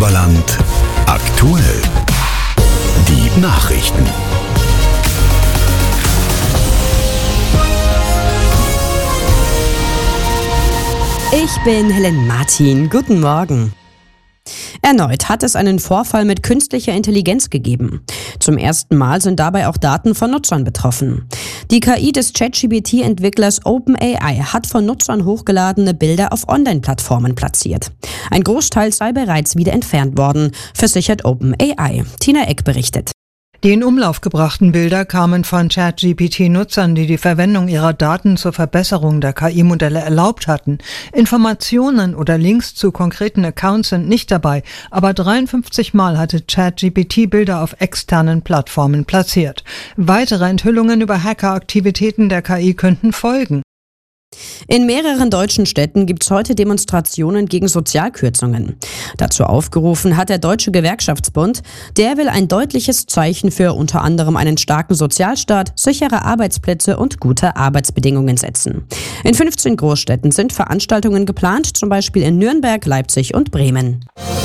Oberland aktuell. Die Nachrichten. Ich bin Helen Martin. Guten Morgen. Erneut hat es einen Vorfall mit künstlicher Intelligenz gegeben. Zum ersten Mal sind dabei auch Daten von Nutzern betroffen. Die KI des ChatGPT-Entwicklers OpenAI hat von Nutzern hochgeladene Bilder auf Online-Plattformen platziert. Ein Großteil sei bereits wieder entfernt worden, versichert OpenAI. Tina Eck berichtet. Die in Umlauf gebrachten Bilder kamen von ChatGPT-Nutzern, die die Verwendung ihrer Daten zur Verbesserung der KI-Modelle erlaubt hatten. Informationen oder Links zu konkreten Accounts sind nicht dabei, aber 53 Mal hatte ChatGPT Bilder auf externen Plattformen platziert. Weitere Enthüllungen über Hackeraktivitäten der KI könnten folgen. In mehreren deutschen Städten gibt es heute Demonstrationen gegen Sozialkürzungen. Dazu aufgerufen hat der Deutsche Gewerkschaftsbund. Der will ein deutliches Zeichen für unter anderem einen starken Sozialstaat, sichere Arbeitsplätze und gute Arbeitsbedingungen setzen. In 15 Großstädten sind Veranstaltungen geplant, zum Beispiel in Nürnberg, Leipzig und Bremen.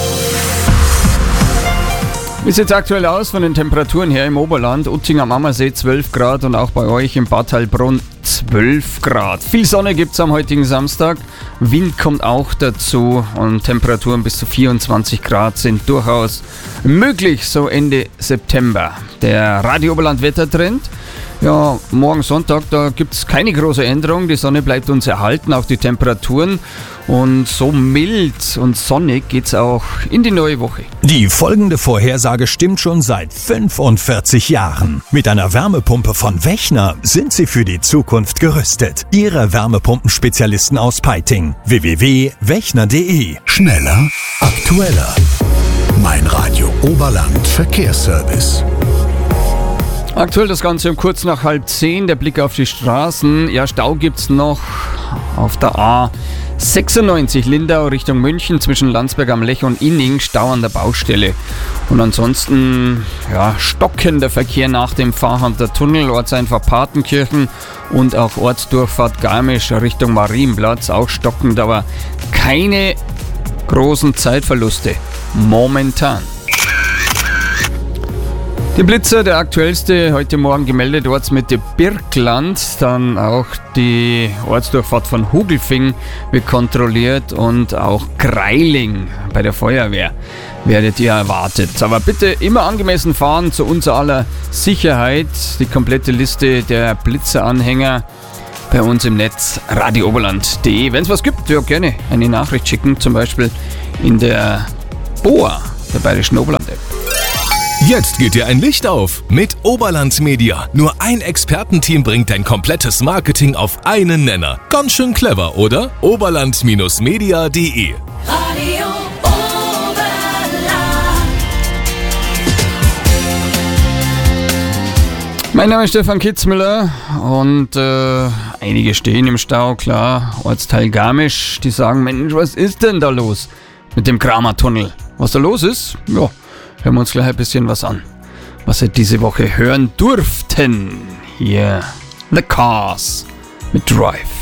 Wie sieht es aktuell aus von den Temperaturen her im Oberland? Utting am Ammersee 12 Grad und auch bei euch im Bad Heilbronn 12 Grad. Viel Sonne gibt es am heutigen Samstag. Wind kommt auch dazu und Temperaturen bis zu 24 Grad sind durchaus möglich, so Ende September. Der Radio Oberland Wettertrend. Ja, morgen Sonntag, da gibt es keine große Änderung. Die Sonne bleibt uns erhalten, auch die Temperaturen. Und so mild und sonnig geht's auch in die neue Woche. Die folgende Vorhersage stimmt schon seit 45 Jahren. Mit einer Wärmepumpe von Wechner sind Sie für die Zukunft gerüstet. Ihre Wärmepumpenspezialisten aus Peiting. www.wechner.de. Schneller, aktueller. Mein Radio Oberland Verkehrsservice. Aktuell das Ganze um kurz nach 9:30, der Blick auf die Straßen. Ja, Stau gibt's noch auf der A96 Lindau Richtung München zwischen Landsberg am Lech und Inning, Stau an der Baustelle. Und ansonsten, ja, stockender Verkehr nach dem Fahrhamter Tunnel, Ortseinfahrt Patenkirchen und auch Ortsdurchfahrt Garmisch Richtung Marienplatz, auch stockend, aber keine großen Zeitverluste momentan. Die Blitzer, der aktuellste, heute Morgen gemeldet, Ortsmitte Birkland, dann auch die Ortsdurchfahrt von Hugelfing wird kontrolliert und auch Greiling bei der Feuerwehr werdet ihr erwartet. Aber bitte immer angemessen fahren, zu unser aller Sicherheit. Die komplette Liste der Blitzeranhänger bei uns im Netz radiooberland.de. Wenn es was gibt, ja gerne eine Nachricht schicken, zum Beispiel in der BOA, der Bayerischen Oberland-App. Jetzt geht dir ein Licht auf mit Oberland Media. Nur ein Expertenteam bringt dein komplettes Marketing auf einen Nenner. Ganz schön clever, oder? Oberland-media.de. Radio Oberland. Mein Name ist Stefan Kitzmüller und einige stehen im Stau, klar. Ortsteil Garmisch, die sagen, Mensch, was ist denn da los mit dem Kramertunnel? Was da los ist? Ja. Hören wir uns gleich ein bisschen was an, was Sie diese Woche hören durften. Hier, The Cars mit Drive.